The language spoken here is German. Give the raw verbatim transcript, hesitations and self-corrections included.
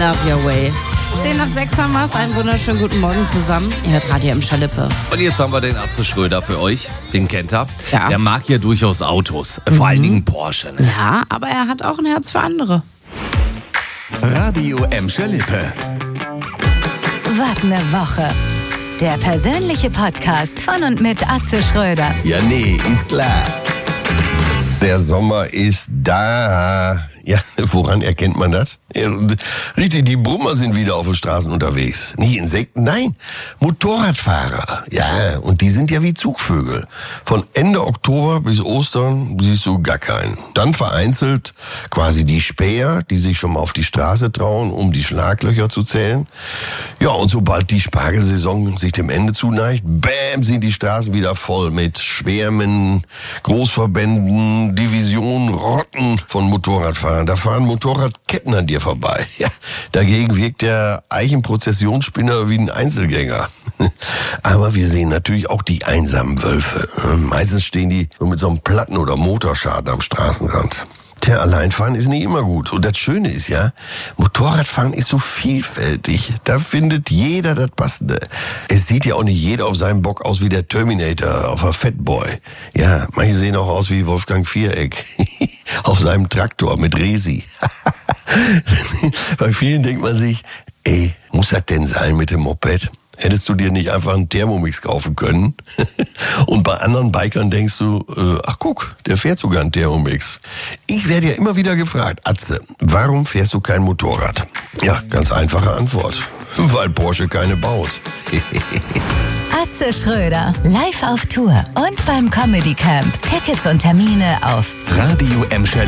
Love Your Way. zehn nach sechs haben wir es. Einen wunderschönen guten Morgen zusammen. Ihr hört Radio Emscher Lippe. Und jetzt haben wir den Atze Schröder für euch. Den kennt er. Ja. Der mag ja durchaus Autos. Mhm. Vor allen Dingen Porsche. Ne? Ja, aber er hat auch ein Herz für andere. Radio Emscher Lippe. Was ne Woche. Der persönliche Podcast von und mit Atze Schröder. Ja, nee, ist klar. Der Sommer ist da. Ja, woran erkennt man das? Ja, richtig, die Brummer sind wieder auf den Straßen unterwegs. Nicht Insekten, nein, Motorradfahrer. Ja, und die sind ja wie Zugvögel. Von Ende Oktober bis Ostern siehst du gar keinen. Dann vereinzelt quasi die Späher, die sich schon mal auf die Straße trauen, um die Schlaglöcher zu zählen. Ja, und sobald die Spargelsaison sich dem Ende zuneigt, bäm, sind die Straßen wieder voll mit Schwärmen, Großverbänden, Divisionen, Rotten von Motorradfahrern. Da fahren Motorradketten an dir vorbei. Ja, dagegen wirkt der Eichenprozessionsspinner wie ein Einzelgänger. Aber wir sehen natürlich auch die einsamen Wölfe. Meistens stehen die so mit so einem Platten- oder Motorschaden am Straßenrand. Tja, Alleinfahren ist nicht immer gut. Und das Schöne ist ja, Motorradfahren ist so vielfältig. Da findet jeder das Passende. Es sieht ja auch nicht jeder auf seinem Bock aus wie der Terminator auf der Fatboy. Ja, manche sehen auch aus wie Wolfgang Viereck auf seinem Traktor mit Resi. Bei vielen denkt man sich, ey, muss das denn sein mit dem Moped? Hättest du dir nicht einfach einen Thermomix kaufen können? Und bei anderen Bikern denkst du, äh, ach guck, der fährt sogar einen Thermomix. Ich werde ja immer wieder gefragt, Atze, warum fährst du kein Motorrad? Ja, ganz einfache Antwort. Weil Porsche keine baut. Atze Schröder, live auf Tour und beim Comedy Camp. Tickets und Termine auf Radio Emscher